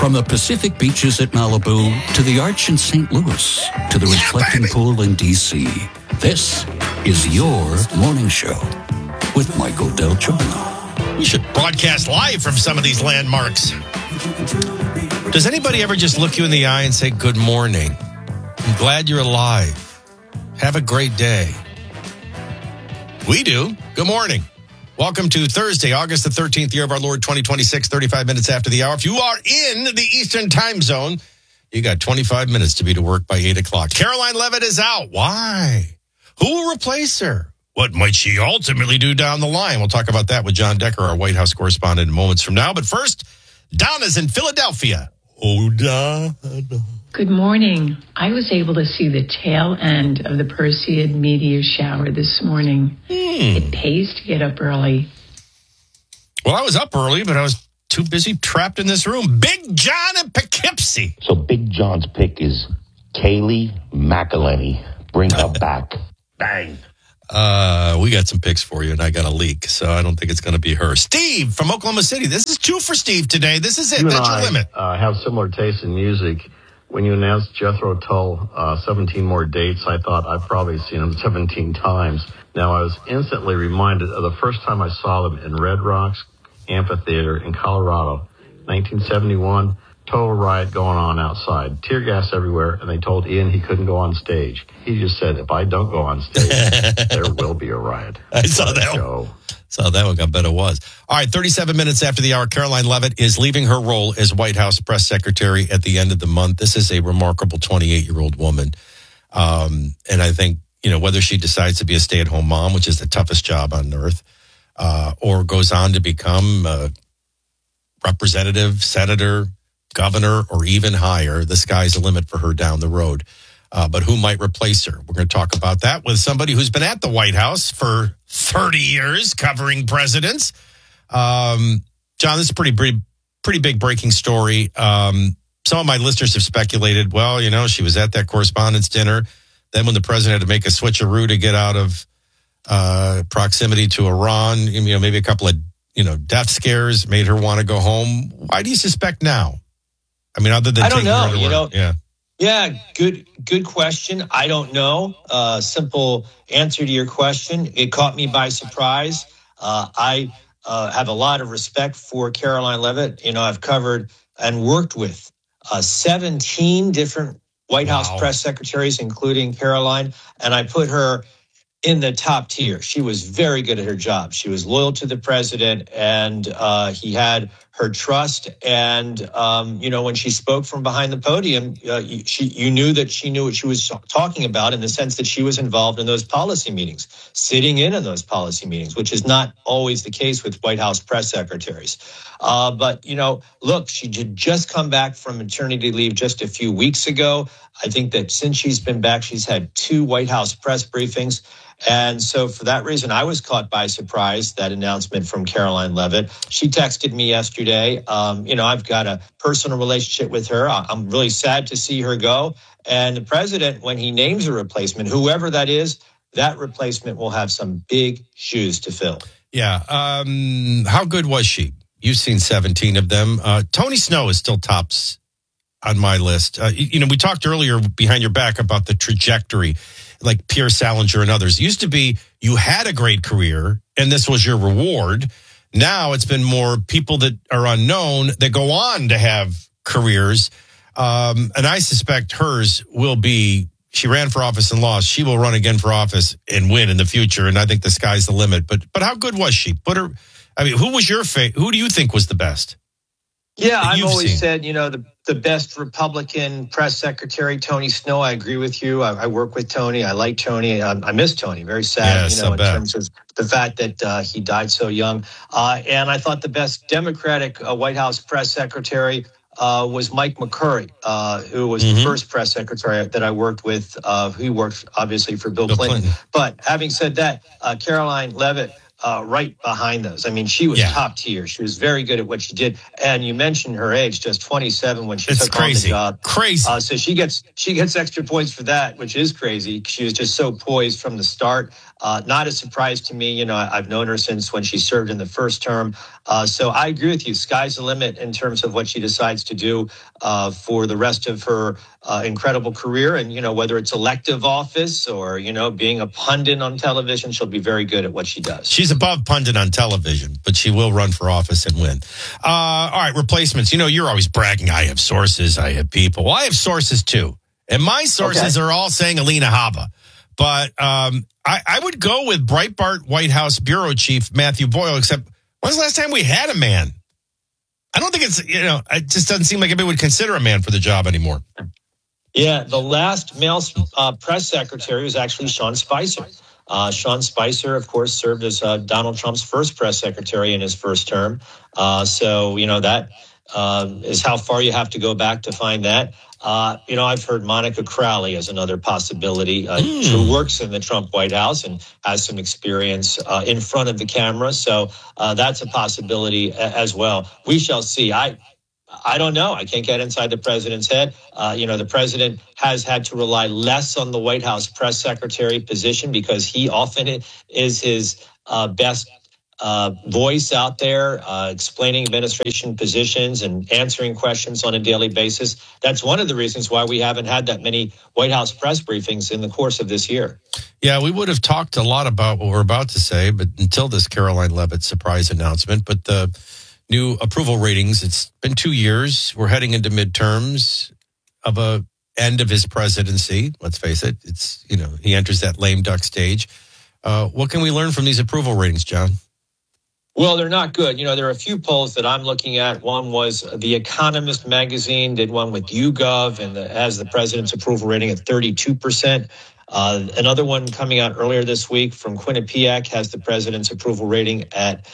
From the Pacific beaches at Malibu to the Arch in St. Louis to the reflecting pool in D.C., this is your morning show with Michael Del Giorno. We should broadcast live from some of these landmarks. Does anybody ever just look you in the eye and say, good morning? I'm glad you're alive. Have a great day. We do. Good morning. Welcome to Thursday, August the 13th, year of our Lord, 2026, 35 minutes after the hour. If you are in the Eastern time zone, you got 25 minutes to be to work by 8 o'clock. Caroline Leavitt is out. Why? Who will replace her? What might she ultimately do down the line? We'll talk about that with John Decker, our White House correspondent, in moments from now. But first, Donna's in Philadelphia. Oh, Donna. Good morning. I was able to see the tail end of the Perseid meteor shower this morning. It pays to get up early. Well, I was up early, but I was too busy trapped in this room. Big John in Poughkeepsie. So Big John's pick is Kaylee McElhenney. Bring her back. Bang. We got some picks for you, and I got a leak, so I don't think it's going to be her. Steve from Oklahoma City. This is two for Steve today. This is it. That's your limit. Have similar tastes in music. When you announced Jethro Tull 17 more dates, I thought I've probably seen them 17 times. Now, I was instantly reminded of the first time I saw them in Red Rocks Amphitheater in Colorado, 1971. Total riot going on outside. Tear gas everywhere, and they told Ian he couldn't go on stage. He just said, if I don't go on stage, there will be a riot. I saw that one. Saw that one. I bet it was. All right, 37 minutes after the hour, Caroline Leavitt is leaving her role as White House press secretary at the end of the month. This is a remarkable 28-year-old woman. And I think, whether she decides to be a stay-at-home mom, which is the toughest job on earth, or goes on to become a representative, senator, governor, or even higher, the sky's the limit for her down the road. But who might replace her? We're going to talk about that with somebody who's been at the White House for 30 years covering presidents. John, this is a pretty big breaking story. Some of my listeners have speculated, well, she was at that correspondence dinner. Then when the president had to make a switcheroo to get out of proximity to Iran, maybe a couple of, death scares made her want to go home. Why do you suspect now? I mean, other than I don't know, Yeah. Yeah, good question. I don't know. Simple answer to your question. It caught me by surprise. I have a lot of respect for Caroline Leavitt. I've covered and worked with 17 different White House press secretaries, including Caroline, and I put her in the top tier. She was very good at her job. She was loyal to the president, and he had her trust. And, when she spoke from behind the podium, you knew that she knew what she was talking about, in the sense that she was involved in those policy meetings, sitting in on those policy meetings, which is not always the case with White House press secretaries. But, look, she had just come back from maternity leave just a few weeks ago. I think that since she's been back, she's had 2 White House press briefings. And so for that reason, I was caught by surprise, that announcement from Caroline Leavitt. She texted me yesterday. I've got a personal relationship with her. I'm really sad to see her go. And the president, when he names a replacement, whoever that is, that replacement will have some big shoes to fill. Yeah. How good was she? You've seen 17 of them. Tony Snow is still tops on my list. We talked earlier behind your back about the trajectory, like Pierre Salinger and others. It used to be you had a great career and this was your reward. Now it's been more people that are unknown that go on to have careers. And I suspect hers will be, she ran for office and lost. She will run again for office and win in the future. And I think the sky's the limit. But how good was she? Who was your favorite? Who do you think was the best? Yeah, I've always said, the best Republican press secretary, Tony Snow. I agree with you. I work with Tony. I like Tony. I miss Tony. Very sad, yes, in terms of the fact that he died so young. And I thought the best Democratic White House press secretary was Mike McCurry, who was the first press secretary that I worked with. He worked, obviously, for Bill Clinton. But having said that, Caroline Leavitt, right behind those. I mean, she was top tier. She was very good at what she did. And you mentioned her age, just 27 when she took on the job. Crazy. So she gets extra points for that, which is crazy. She was just so poised from the start. not a surprise to me. You know, I've known her since when she served in the first term. So I agree with you. Sky's the limit in terms of what she decides to do for the rest of her incredible career. And, you know, whether it's elective office or, you know, being a pundit on television, she'll be very good at what she does. She's above pundit on television, but she will run for office and win. All right, replacements. You know, you're always bragging, I have sources, I have people. Well, I have sources too. And my sources are all saying Alina Habba. But I would go with Breitbart White House Bureau Chief Matthew Boyle, except when's the last time we had a man? I don't think it's, you know, it just doesn't seem like anybody would consider a man for the job anymore. Yeah, the last male press secretary was actually Sean Spicer. Sean Spicer, of course, served as Donald Trump's first press secretary in his first term. So, you know, that is how far you have to go back to find that. You know, I've heard Monica Crowley as another possibility, who works in the Trump White House and has some experience in front of the camera. So that's a possibility as well. We shall see. I don't know. I can't get inside the president's head. You know, the president has had to rely less on the White House press secretary position because he often is his best voice out there, explaining administration positions and answering questions on a daily basis. That's one of the reasons why we haven't had that many White House press briefings in the course of this year. Yeah, we would have talked a lot about what we're about to say, but until this Caroline Leavitt surprise announcement. But the new approval ratings, it's been 2 years. We're heading into midterms of a end of his presidency. Let's face it. It's, you know, he enters that lame duck stage. What can we learn from these approval ratings, John? Well, they're not good. You know, there are a few polls that I'm looking at. One was The Economist magazine did one with YouGov and has the president's approval rating at 32%. Another one coming out earlier this week from Quinnipiac has the president's approval rating at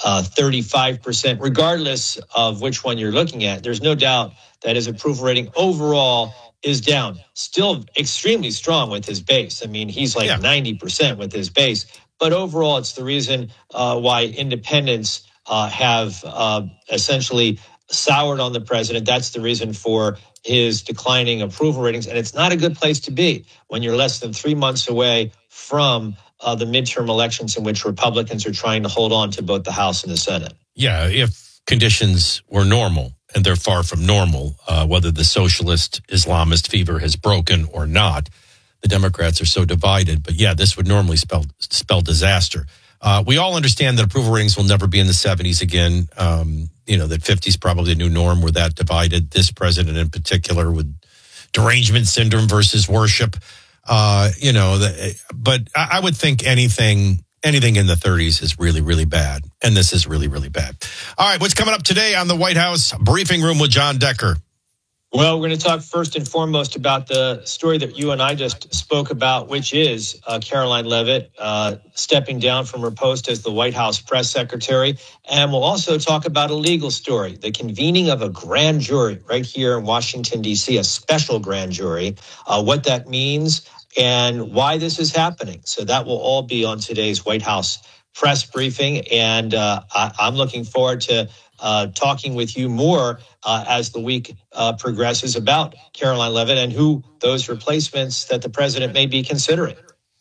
35%. Regardless of which one you're looking at, there's no doubt that his approval rating overall is down. Still extremely strong with his base. I mean, he's like 90% with his base. But overall, it's the reason why independents have essentially soured on the president. That's the reason for his declining approval ratings. And it's not a good place to be when you're less than 3 months away from the midterm elections in which Republicans are trying to hold on to both the House and the Senate. Yeah, if conditions were normal, and they're far from normal, whether the socialist Islamist fever has broken or not. The Democrats are so divided. But yeah, this would normally spell disaster. We all understand that approval ratings will never be in the 70s again. You know, that 50 is probably the new norm. We're that divided. This president in particular with derangement syndrome versus worship. You know, but I would think anything in the 30s is really, really bad. And this is really, really bad. All right, what's coming up today on the White House Briefing Room with John Decker? Well, we're going to talk first and foremost about the story that you and I just spoke about, which is Caroline Leavitt stepping down from her post as the White House press secretary. And we'll also talk about a legal story, the convening of a grand jury right here in Washington, D.C., a special grand jury, what that means and why this is happening. So that will all be on today's White House press briefing. And I'm looking forward to talking with you more as the week progresses about Caroline Leavitt and who those replacements that the president may be considering.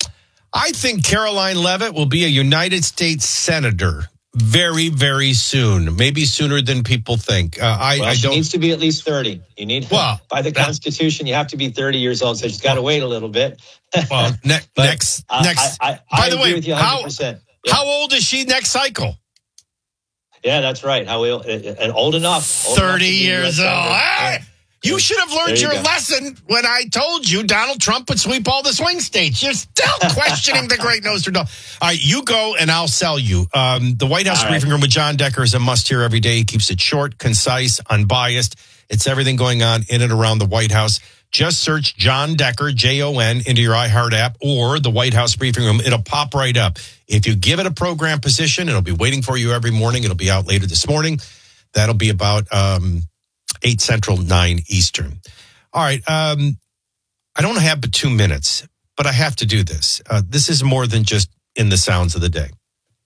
I think Caroline Leavitt will be a United States senator very, very soon, maybe sooner than people think. She needs to be at least 30. You need, by the Constitution, you have to be 30 years old, so she's got to wait a little bit. Well, next. I by the way, with you 100%. How old is she next cycle? Yeah, that's right. And old enough. 30 years old. Hey, you should have learned your lesson when I told you Donald Trump would sweep all the swing states. You're still questioning the great Nostradamus. All right, you go and I'll sell you. The White House Briefing Room with John Decker is a must-hear every day. He keeps it short, concise, unbiased. It's everything going on in and around the White House. Just search John Decker, Jon, into your iHeart app or the White House Briefing Room. It'll pop right up. If you give it a program position, it'll be waiting for you every morning. It'll be out later this morning. That'll be about 8 Central, 9 Eastern. All right. I don't have but 2 minutes, but I have to do this. This is more than just in the sounds of the day.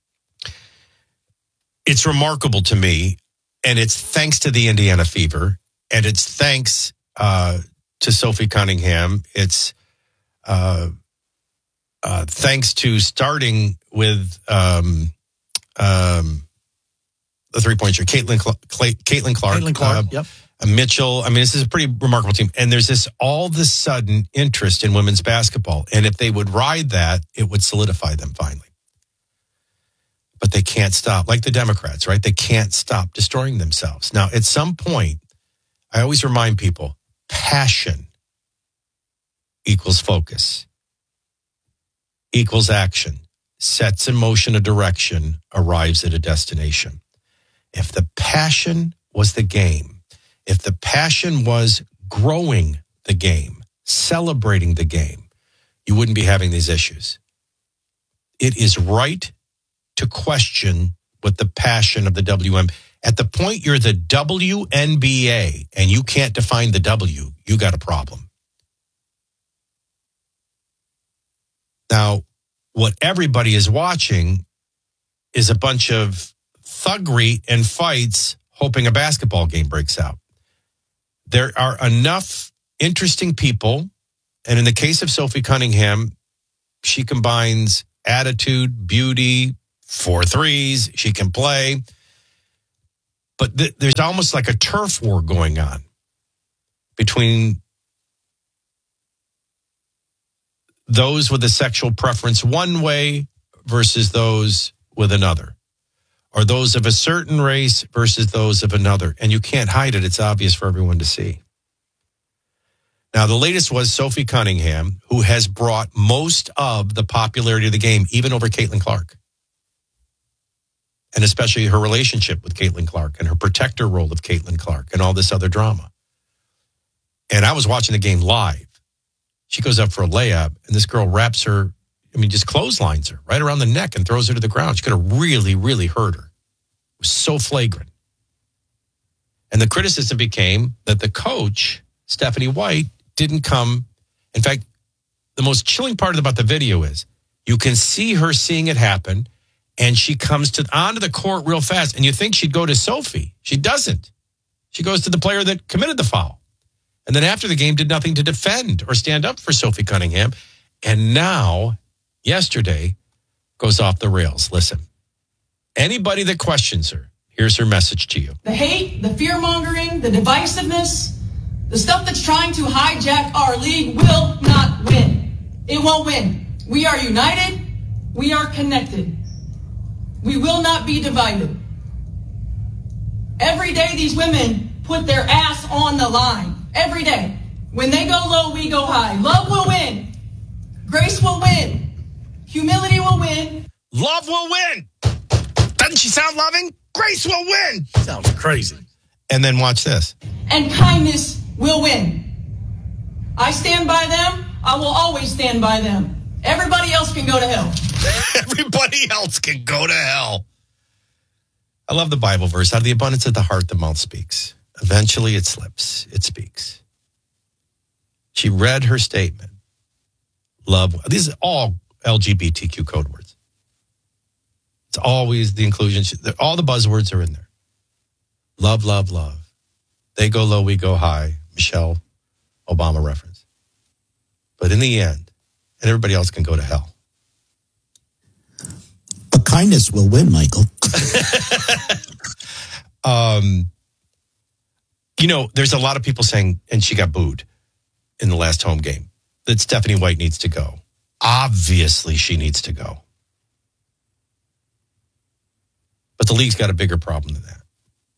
It's remarkable to me, and it's thanks to the Indiana fever, and it's thanks to Sophie Cunningham. It's thanks to starting with the 3-point shooter, Caitlin Clark. Yep. Mitchell. I mean, this is a pretty remarkable team. And there's this all of a sudden interest in women's basketball. And if they would ride that, it would solidify them finally. But they can't stop, like the Democrats, right? They can't stop destroying themselves. Now, at some point, I always remind people, passion equals focus, equals action, sets in motion a direction, arrives at a destination. If the passion was the game, if the passion was growing the game, celebrating the game, you wouldn't be having these issues. It is right to question what the passion of the WM. At the point you're the WNBA and you can't define the W, you got a problem. Now, what everybody is watching is a bunch of thuggery and fights hoping a basketball game breaks out. There are enough interesting people, and in the case of Sophie Cunningham, she combines attitude, beauty, 4 threes, she can play. But there's almost like a turf war going on between those with a sexual preference one way versus those with another, or those of a certain race versus those of another. And you can't hide it. It's obvious for everyone to see. Now, the latest was Sophie Cunningham, who has brought most of the popularity of the game, even over Caitlin Clark. And especially her relationship with Caitlin Clark and her protector role of Caitlin Clark and all this other drama. And I was watching the game live. She goes up for a layup, and this girl wraps her, just clotheslines her right around the neck and throws her to the ground. She could have really, really hurt her. It was so flagrant. And the criticism became that the coach, Stephanie White, didn't come. In fact, the most chilling part about the video is you can see her seeing it happen, and she comes onto the court real fast, and you think she'd go to Sophie. She doesn't. She goes to the player that committed the foul. And then after the game, did nothing to defend or stand up for Sophie Cunningham. And now, yesterday, goes off the rails. Listen, anybody that questions her, here's her message to you. The hate, the fear-mongering, the divisiveness, the stuff that's trying to hijack our league will not win. It won't win. We are united. We are connected. We will not be divided. Every day these women put their ass on the line. Every day. When they go low, we go high. Love will win. Grace will win. Humility will win. Love will win. Doesn't she sound loving? Grace will win. Sounds crazy. And then watch this. And kindness will win. I stand by them. I will always stand by them. Everybody else can go to hell. Everybody else can go to hell. I love the Bible verse. Out of the abundance of the heart, the mouth speaks. Eventually it slips. It speaks. She read her statement. Love. These are all LGBTQ code words. It's always the inclusion. All the buzzwords are in there. Love, love, love. They go low, we go high. Michelle Obama reference. But in the end, and everybody else can go to hell. But kindness will win, Michael. There's a lot of people saying, and she got booed in the last home game, that Stephanie White needs to go. Obviously, she needs to go. But the league's got a bigger problem than that.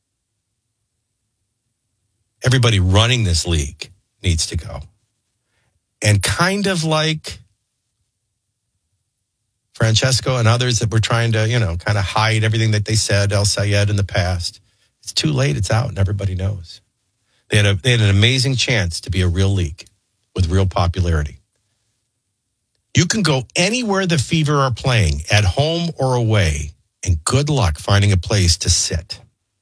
Everybody running this league needs to go. And kind of like Francesco and others that were trying to, kind of hide everything that they said, El Sayed, in the past. It's too late. It's out, and everybody knows. They had an amazing chance to be a real league with real popularity. You can go anywhere the Fever are playing, at home or away, and good luck finding a place to sit.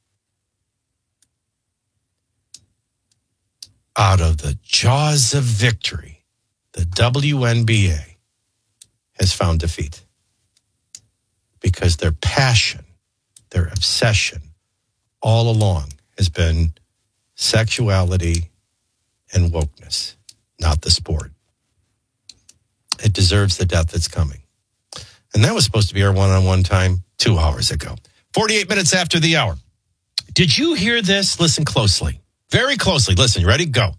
Out of the jaws of victory, the WNBA has found defeat because their passion, their obsession all along has been sexuality and wokeness, not the sport. It deserves the death that's coming. And that was supposed to be our one-on-one time 2 hours ago. 48 minutes after the hour. Did you hear this? Listen closely. Very closely. Listen, you ready? Go.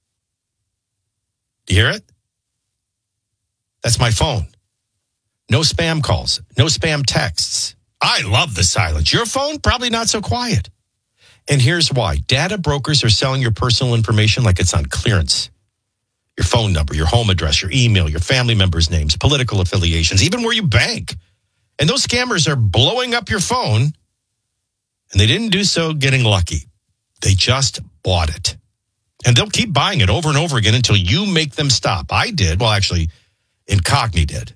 Do you hear it? That's my phone. No spam calls. No spam texts. I love the silence. Your phone, probably not so quiet. And here's why. Data brokers are selling your personal information like it's on clearance. Your phone number, your home address, your email, your family members' names, political affiliations, even where you bank. And those scammers are blowing up your phone, and they didn't do so getting lucky. They just bought it. And they'll keep buying it over and over again until you make them stop. I did. Well, actually, Incogni did.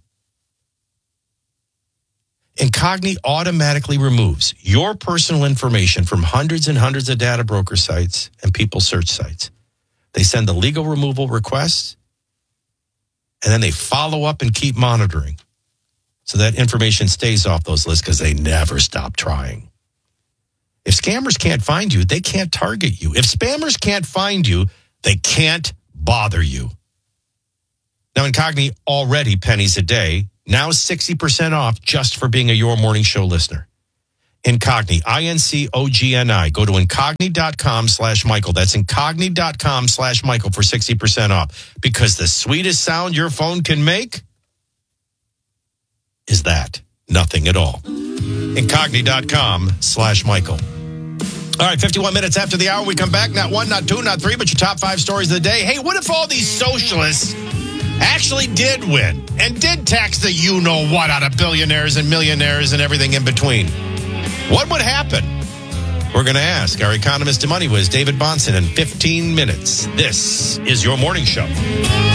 Incogni automatically removes your personal information from hundreds and hundreds of data broker sites and people search sites. They send the legal removal requests, and then they follow up and keep monitoring so that information stays off those lists because they never stop trying. If scammers can't find you, they can't target you. If spammers can't find you, they can't bother you. Now, Incogni already pennies a day. Now 60% off just for being a Your Morning Show listener. Incogni, INCOGNI. Go to incogni.com/Michael. That's incogni.com/Michael for 60% off. Because the sweetest sound your phone can make is that. Nothing at all. Incogni.com/Michael. All right, 51 minutes after the hour, we come back. Not one, not two, not three, but your top 5 stories of the day. Hey, what if all these socialists actually did win and did tax the you-know-what out of billionaires and millionaires and everything in between? What would happen? We're going to ask our economist and money whiz, David Bahnsen, in 15 minutes. This is Your Morning Show.